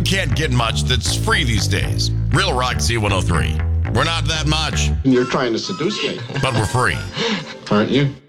can't get much that's free these days. Real Rock Z103. We're not that much, You're trying to seduce me, but we're free. aren't you?